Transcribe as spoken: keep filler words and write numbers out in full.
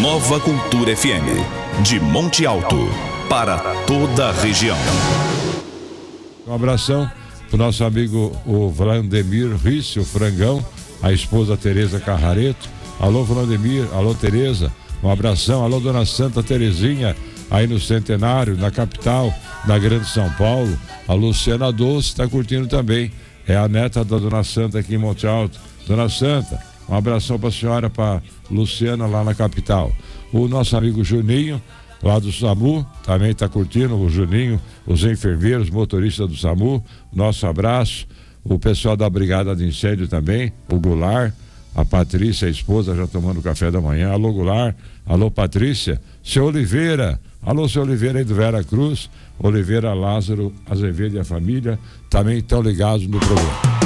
Nova Cultura F M, de Monte Alto, para toda a região. Um abração pro nosso amigo o Vladimir Risse, o Frangão, a esposa Tereza Carrareto. Alô, Vladimir, alô, Tereza, um abração. Alô, dona Santa Terezinha, aí no Centenário, na capital, na Grande São Paulo. A Luciana Doce está curtindo também, é a neta da dona Santa aqui em Monte Alto. Dona Santa, um abração para a senhora, para Luciana lá na capital. O nosso amigo Juninho, lá do SAMU, também está curtindo, o Juninho, os enfermeiros, motoristas do SAMU, nosso abraço. O pessoal da Brigada de Incêndio também, o Goulart, a Patrícia, a esposa, já tomando café da manhã. Alô, Goulart, alô, Patrícia. Seu Oliveira, alô, seu Oliveira aí do Vera Cruz, Oliveira, Lázaro, Azevedo e a família, também estão ligados no programa.